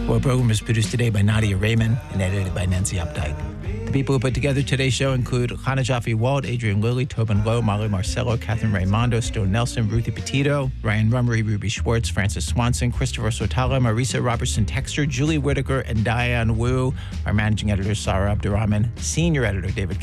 Our program was produced today by Nadia Raymond and edited by Nancy Updike. The people who put together today's show include Hannah Jaffe-Walt, Adrian Lilly, Tobin Lowe, Molly Marcello, Catherine Raimondo, Stone Nelson, Ruthie Petito, Ryan Rummery, Ruby Schwartz, Francis Swanson, Christopher Sotala, Marisa Robertson Texter, Julie Whitaker, and Diane Wu. Our managing editor, Sarah Abdurrahman. Senior editor, David